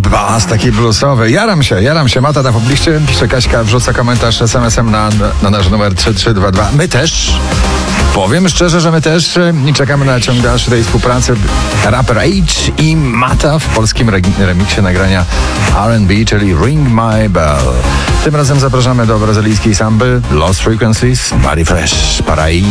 Bas, taki bluesowy. Jaram się. Mata na pobliście. Pisze Kaśka, wrzuca komentarz SMS-em na nasz numer 3322. My też. Powiem szczerze, że my też i czekamy na ciąg dalszy tej współpracy. Raper H i Mata w polskim remiksie nagrania R&B, czyli Ring My Bell. Tym razem zapraszamy do brazylijskiej samby Lost Frequencies, Body Fresh, Paraíso.